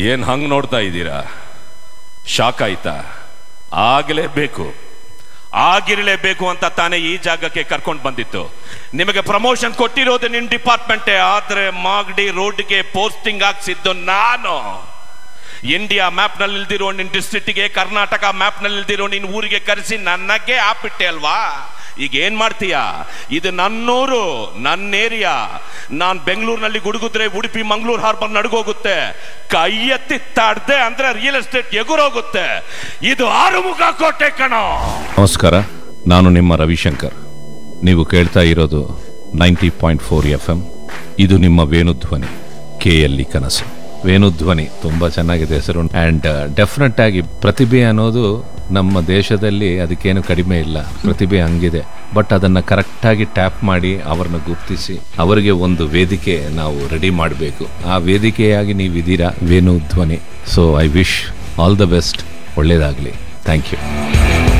ಏನ್ ಹಂಗ್ ನೋಡ್ತಾ ಇದ್ದೀರಾ? ಶಾಕ್ ಆಯ್ತಾ? ಆಗಿರಲೇಬೇಕು ಅಂತ ತಾನೇ ಈ ಜಾಗಕ್ಕೆ ಕರ್ಕೊಂಡು ಬಂದಿತ್ತು. ನಿಮಗೆ ಪ್ರಮೋಷನ್ ಕೊಟ್ಟಿರೋದು ನಿನ್ ಡಿಪಾರ್ಟ್ಮೆಂಟೇ, ಆದ್ರೆ ಮಾಗಡಿ ರೋಡ್ಗೆ ಪೋಸ್ಟಿಂಗ್ ಹಾಕ್ಸಿದ್ದು ನಾನು. ಇಂಡಿಯಾ ಮ್ಯಾಪ್ ನಲ್ಲಿ ಇಲ್ದಿರೋ ನಿನ್ ಡಿಸ್ಟ್ರಿಕ್ಟ್ಗೆ, ಕರ್ನಾಟಕ ಮ್ಯಾಪ್ ನಲ್ಲಿ ಇಲ್ದಿರೋ ನಿನ್ ಊರಿಗೆ ಕರೆಸಿ ನನಗೆ ಆಪಿಟ್ಟೆ ಅಲ್ವಾ? ಈಗ ಏನ್ ಮಾಡ್ತೀಯಾ? ಇದು ನನ್ನೂರು, ನನ್ನ ಏರಿಯಾ. ನಾನ್ ಬೆಂಗಳೂರಿನಲ್ಲಿ ಗುಡುಗುದ್ರೆ ಉಡುಪಿ ಮಂಗಳೂರು ಹಾರ್ಬರ್ ನಡುಗೋಗುತ್ತೆ. ಕೈ ಎತ್ತಿ ತಾಡ್ದೆ ಅಂದ್ರೆ ರಿಯಲ್ ಎಸ್ಟೇಟ್ ಎಗುರೋಗುತ್ತೆ. ಇದು ಆರುಮುಖ ಕೋಟೆ ಕಣೋ. ನಮಸ್ಕಾರ, ನಾನು ನಿಮ್ಮ ರವಿಶಂಕರ್. ನೀವು ಕೇಳ್ತಾ ಇರೋದು 90.4 FM. ಇದು ನಿಮ್ಮ ವೇಣುಧ್ವನಿ, KLE ಕನಸು. ವೇಣುಧ್ವನಿ ತುಂಬಾ ಚೆನ್ನಾಗಿದೆ ಹೆಸರು. ಅಂಡ್ ಡೆಫಿನೆಟ್ ಆಗಿ ಪ್ರತಿಭೆ ಅನ್ನೋದು ನಮ್ಮ ದೇಶದಲ್ಲಿ ಅದಕ್ಕೇನು ಕಡಿಮೆ ಇಲ್ಲ. ಪ್ರತಿಭೆ ಹಂಗಿದೆ. ಬಟ್ ಅದನ್ನ ಕರೆಕ್ಟ್ ಆಗಿ ಟ್ಯಾಪ್ ಮಾಡಿ ಅವರನ್ನು ಗುರ್ತಿಸಿ ಅವರಿಗೆ ಒಂದು ವೇದಿಕೆ ನಾವು ರೆಡಿ ಮಾಡಬೇಕು. ಆ ವೇದಿಕೆಯಾಗಿ ನೀವಿದ್ದೀರಾ Venudhwani. So I wish all the best. ಒಳ್ಳೇದಾಗ್ಲಿ. Thank you.